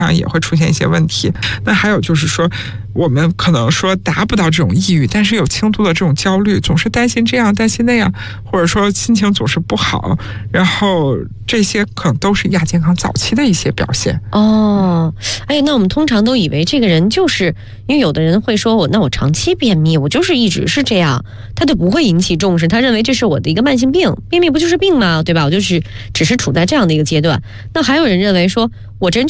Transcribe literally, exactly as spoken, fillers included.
上也会出现一些问题。那还有就是说，我们可能说达不到这种抑郁，但是有轻度的这种焦虑，总是担心这样担心那样，或者说心情总是不好，然后这些可能都是亚健康早期的一些表现。 哦，哎，那我们通常都以为这个人就是因为有的人会说我那我长期便秘，我就是一直是这样，他就不会引起重视，他认为这是我的一个慢性病，便秘不就是病吗？对吧？我就是只是处在这样的一个阶段。那还有人认为说我真